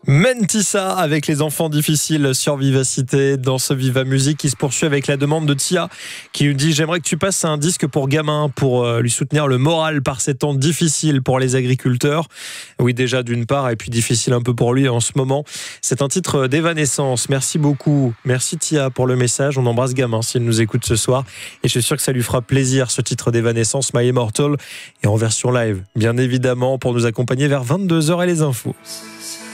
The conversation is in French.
Mentissa avec les enfants difficiles sur Vivacité dans ce Viva Musique qui se poursuit avec la demande de Tia qui lui dit: j'aimerais que tu passes un disque pour gamin pour lui soutenir le moral par ces temps difficiles pour les agriculteurs. Oui, déjà d'une part, et puis difficile un peu pour lui en ce moment. C'est un titre d'Evanescence. Merci beaucoup. Merci Tia pour le message. On embrasse gamin s'il nous écoute ce soir et je suis sûr que ça lui fera plaisir ce titre d'Evanescence, My Immortal, et en version live bien évidemment pour nous accompagner vers 22h et les infos.